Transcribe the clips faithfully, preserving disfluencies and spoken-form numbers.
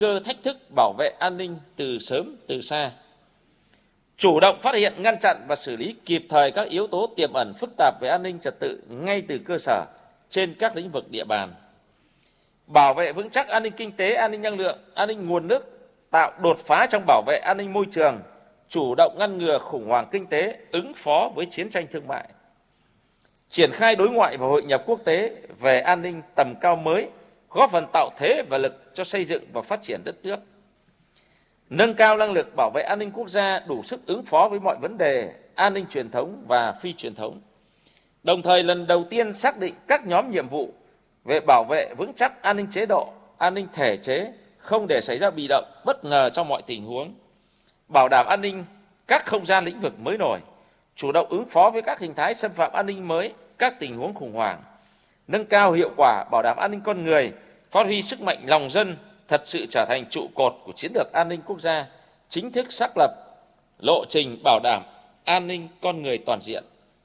cơ thách thức bảo vệ an ninh từ sớm từ xa, chủ động phát hiện, ngăn chặn và xử lý kịp thời các yếu tố tiềm ẩn phức tạp về an ninh trật tự ngay từ cơ sở trên các lĩnh vực địa bàn, bảo vệ vững chắc an ninh kinh tế, an ninh năng lượng, an ninh nguồn nước, tạo đột phá trong bảo vệ an ninh môi trường, chủ động ngăn ngừa khủng hoảng kinh tế, ứng phó với chiến tranh thương mại, triển khai đối ngoại và hội nhập quốc tế về an ninh tầm cao mới, góp phần tạo thế và lực cho xây dựng và phát triển đất nước, nâng cao năng lực bảo vệ an ninh quốc gia đủ sức ứng phó với mọi vấn đề an ninh truyền thống và phi truyền thống. Đồng thời lần đầu tiên xác định các nhóm nhiệm vụ về bảo vệ vững chắc an ninh chế độ, an ninh thể chế, không để xảy ra bị động, bất ngờ trong mọi tình huống, bảo đảm an ninh các không gian lĩnh vực mới nổi, chủ động ứng phó với các hình thái xâm phạm an ninh mới, các tình huống khủng hoảng, nâng cao hiệu quả bảo đảm an ninh con người, phát huy sức mạnh lòng dân, thật sự trở thành trụ cột của chiến lược an ninh quốc gia, chính thức xác lập lộ trình bảo đảm an ninh con người toàn diện.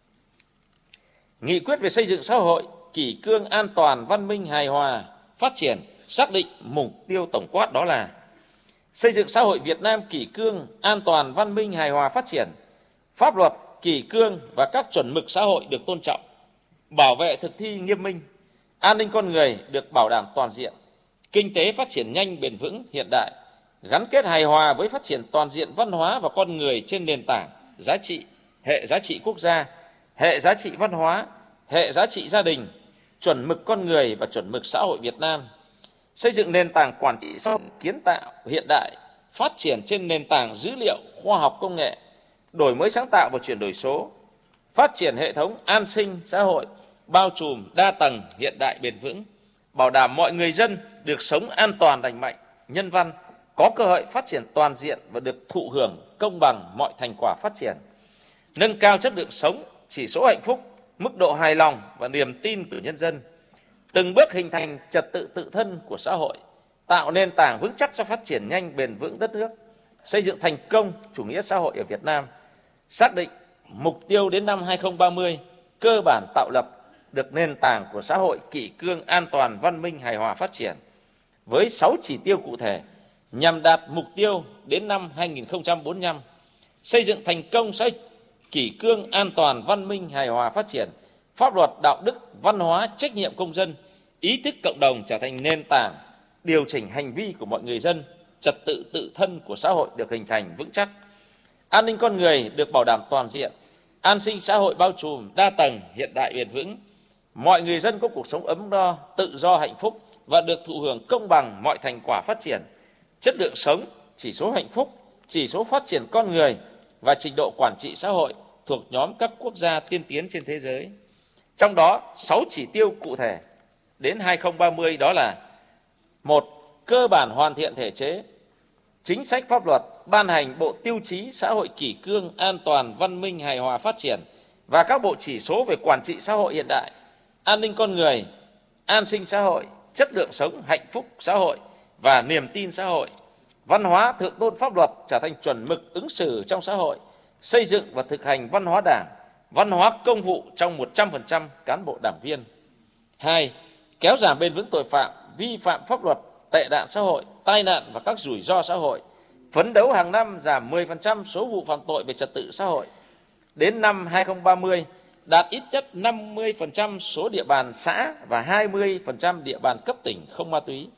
Nghị quyết về xây dựng xã hội kỷ cương, an toàn, văn minh, hài hòa, phát triển xác định mục tiêu tổng quát đó là xây dựng xã hội Việt Nam kỷ cương, an toàn, văn minh, hài hòa, phát triển, pháp luật, kỷ cương và các chuẩn mực xã hội được tôn trọng, bảo vệ thực thi nghiêm minh, an ninh con người được bảo đảm toàn diện, kinh tế phát triển nhanh, bền vững, hiện đại, gắn kết hài hòa với phát triển toàn diện văn hóa và con người trên nền tảng giá trị, hệ giá trị quốc gia, hệ giá trị văn hóa, hệ giá trị gia đình, chuẩn mực con người và chuẩn mực xã hội Việt Nam, xây dựng nền tảng quản trị xã hội kiến tạo hiện đại, phát triển trên nền tảng dữ liệu, khoa học công nghệ, đổi mới sáng tạo và chuyển đổi số, phát triển hệ thống an sinh xã hội bao trùm, đa tầng, hiện đại, bền vững, bảo đảm mọi người dân được sống an toàn, lành mạnh, nhân văn, có cơ hội phát triển toàn diện và được thụ hưởng công bằng mọi thành quả phát triển, nâng cao chất lượng sống, chỉ số hạnh phúc, mức độ hài lòng và niềm tin của nhân dân, từng bước hình thành trật tự tự thân của xã hội, tạo nền tảng vững chắc cho phát triển nhanh, bền vững đất nước, xây dựng thành công chủ nghĩa xã hội ở Việt Nam, xác định mục tiêu đến năm hai không ba mươi cơ bản tạo lập được nền tảng của xã hội kỷ cương, an toàn, văn minh, hài hòa, phát triển với sáu chỉ tiêu cụ thể nhằm đạt mục tiêu đến năm hai không bốn lăm, xây dựng thành công xã hội kỷ cương, an toàn, văn minh, hài hòa, phát triển, pháp luật, đạo đức, văn hóa, trách nhiệm công dân, ý thức cộng đồng trở thành nền tảng điều chỉnh hành vi của mọi người dân, trật tự tự thân của xã hội được hình thành vững chắc, an ninh con người được bảo đảm toàn diện, an sinh xã hội bao trùm, đa tầng, hiện đại, bền vững, mọi người dân có cuộc sống ấm no, tự do, hạnh phúc và được thụ hưởng công bằng mọi thành quả phát triển, chất lượng sống, chỉ số hạnh phúc, chỉ số phát triển con người và trình độ quản trị xã hội thuộc nhóm các quốc gia tiên tiến trên thế giới. Trong đó, sáu chỉ tiêu cụ thể đến hai không ba mươi đó là: một. Cơ bản hoàn thiện thể chế, chính sách pháp luật, ban hành bộ tiêu chí xã hội kỷ cương, an toàn, văn minh, hài hòa, phát triển và các bộ chỉ số về quản trị xã hội hiện đại, an ninh con người, an sinh xã hội, chất lượng sống, hạnh phúc xã hội và niềm tin xã hội. Văn hóa thượng tôn pháp luật trở thành chuẩn mực ứng xử trong xã hội, xây dựng và thực hành văn hóa đảng, văn hóa công vụ trong một trăm phần trăm cán bộ đảng viên. Hai. Kéo giảm bền vững tội phạm, vi phạm pháp luật, tệ nạn xã hội, tai nạn và các rủi ro xã hội. Phấn đấu hàng năm giảm mười phần trăm số vụ phạm tội về trật tự xã hội. Đến năm hai không ba mươi, đạt ít nhất năm mươi phần trăm số địa bàn xã và hai mươi phần trăm địa bàn cấp tỉnh không ma túy.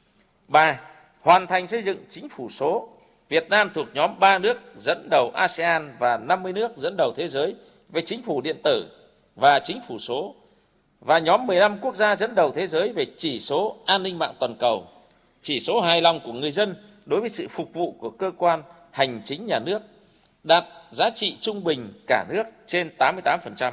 Ba. Hoàn thành xây dựng chính phủ số. Việt Nam thuộc nhóm ba nước dẫn đầu a sê an và năm mươi nước dẫn đầu thế giới về chính phủ điện tử và chính phủ số, và nhóm mười lăm quốc gia dẫn đầu thế giới về chỉ số an ninh mạng toàn cầu, chỉ số hài lòng của người dân đối với sự phục vụ của cơ quan hành chính nhà nước, đạt giá trị trung bình cả nước trên tám mươi tám phần trăm.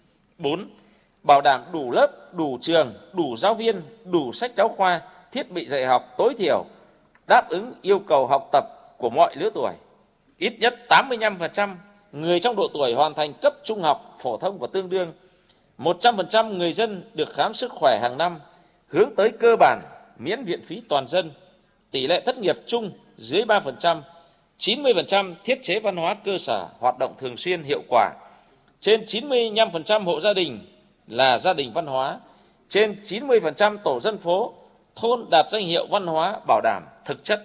Bốn. Bảo đảm đủ lớp, đủ trường, đủ giáo viên, đủ sách giáo khoa, thiết bị dạy học tối thiểu, đáp ứng yêu cầu học tập của mọi lứa tuổi. Ít nhất tám mươi lăm phần trăm người trong độ tuổi hoàn thành cấp trung học, phổ thông và tương đương. một trăm phần trăm người dân được khám sức khỏe hàng năm, hướng tới cơ bản miễn viện phí toàn dân. Tỷ lệ thất nghiệp chung dưới ba phần trăm, chín mươi phần trăm thiết chế văn hóa cơ sở hoạt động thường xuyên hiệu quả. Trên chín mươi lăm phần trăm hộ gia đình là gia đình văn hóa. Trên chín mươi phần trăm tổ dân phố, thôn đạt danh hiệu văn hóa bảo đảm thực chất.